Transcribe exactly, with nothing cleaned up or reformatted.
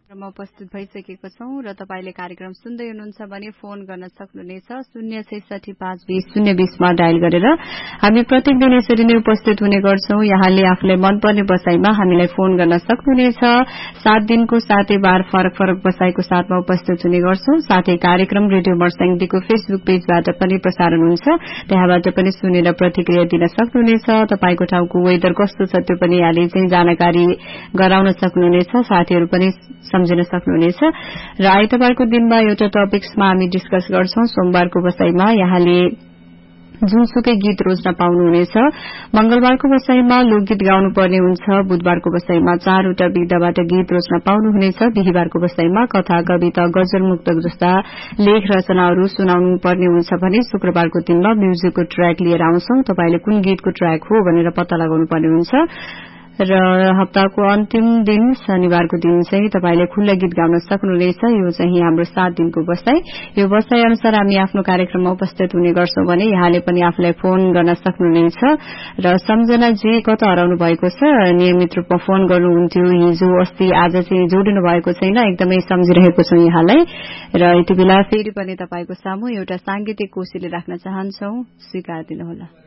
म उपस्थित भइसकेको छौं र तपाईले कार्यक्रम सुन्दै हुनुहुन्छ भने फोन गर्न सक्नुहुनेछ शून्य छैसठी पाँच बीस शून्य बीसमा डायल गरेर। हामी प्रत्येक दिन यसरी नै उपस्थित हुने गर्छौं। यहाँले आफूलाई मनपर्ने बसाईमा हामीलाई फोन गर्न सक्नुहुनेछ। सात दिनको सातै बार फरक फरक बसाईको साथमा उपस्थित हुने गर्छौं। साथै कार्यक्रम रेडियो मर्स्याङदीको फेसबुक पेजबाट पनि प्रसारण हुन्छ, त्यहाँबाट पनि सुनेर प्रतिक्रिया दिन सक्नुहुनेछ। तपाईको ठाउँको वेदर कस्तो छ त्यो पनि यहाँले चाहिँ जानकारी गराउन सक्नुहुनेछ, साथीहरु पनि सम्झिन सक्नुहुनेछ। र आइतबारको दिनमा एउटा टपिक्समा हामी डिस्कस गर्छौं। सोमबारको बसाईमा यहाँले जुनसुकै गीत रोज्न पाउनुहुनेछ। मंगलबारको बसाईमा लोकगीत गाउनु पर्ने हुन्छ। बुधबारको बसाईमा चारवटा विधाबाट गीत रोज्न पाउनुहुनेछ। बिहीबारको बसाईमा कथा, कविता, गजल, मुक्तक जस्ता लेख रचनाहरू सुनाउनु पर्ने हुन्छ भने शुक्रबारको दिनमा म्युजिकको ट्र्याक लिएर आउँछौं। तपाईले कुन गीतको ट्र्याक हो भनेर पत्ता लगाउनु पर्ने हुन्छ। र हप्ताको अन्तिम दिन शनिबारको दिन चाहिँ तपाईले खुल्ला गीत गाउन सक्नुहुनेछ। यो चाहिँ हाम्रो सात दिनको बसाई। यो बसाई अनुसार हामी आफ्नो कार्यक्रममा उपस्थित हुने गर्छौं भने यहाँले पनि आफूलाई फोन गर्न सक्नुहुनेछ। र सम्झना जी कता हराउनु भएको छ, नियमित रूपमा फोन गर्नुहुन्थ्यो, हिजो अस्ति आज चाहिँ जोडिनु भएको छैन। एकदमै सम्झिरहेको छौं यहाँलाई। र यति बेला फेरि पनि तपाईको सामु एउटा सांगीतिक कोशिश राख्न चाहन्छौं, स्वीकार दिनुहोला।